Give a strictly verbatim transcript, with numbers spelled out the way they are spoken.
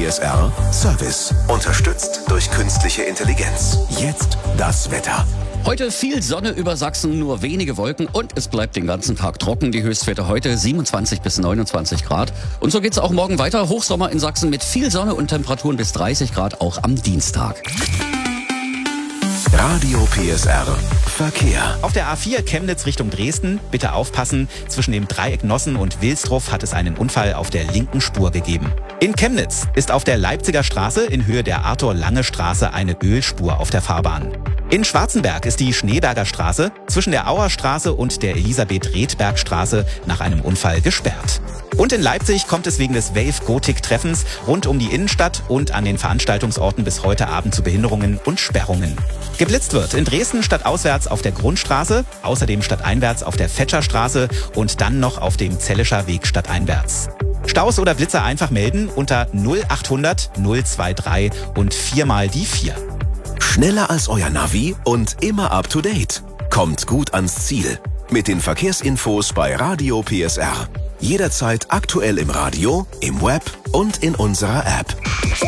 S R Service. Unterstützt durch künstliche Intelligenz. Jetzt das Wetter. Heute viel Sonne über Sachsen, nur wenige Wolken und es bleibt den ganzen Tag trocken. Die Höchstwerte heute siebenundzwanzig bis neunundzwanzig Grad. Und so geht's auch morgen weiter. Hochsommer in Sachsen mit viel Sonne und Temperaturen bis dreißig Grad auch am Dienstag. Radio P S R Verkehr. Auf der A vier Chemnitz Richtung Dresden, bitte aufpassen, zwischen dem Dreieck Nossen und Wilsdruff hat es einen Unfall auf der linken Spur gegeben. In Chemnitz ist auf der Leipziger Straße in Höhe der Arthur-Lange-Straße eine Ölspur auf der Fahrbahn. In Schwarzenberg ist die Schneeberger Straße zwischen der Auer Straße und der Elisabeth-Redberg-Straße nach einem Unfall gesperrt. Und in Leipzig kommt es wegen des Wave-Gotik-Treffens rund um die Innenstadt und an den Veranstaltungsorten bis heute Abend zu Behinderungen und Sperrungen. Geblitzt wird in Dresden stadtauswärts auf der Grundstraße, außerdem stadteinwärts auf der Fetscherstraße und dann noch auf dem Zellischer Weg stadteinwärts. Staus oder Blitzer einfach melden unter null achthundert null dreiundzwanzig und viermal die vier. Schneller als euer Navi und immer up to date. Kommt gut ans Ziel. Mit den Verkehrsinfos bei Radio P S R. Jederzeit aktuell im Radio, im Web und in unserer App.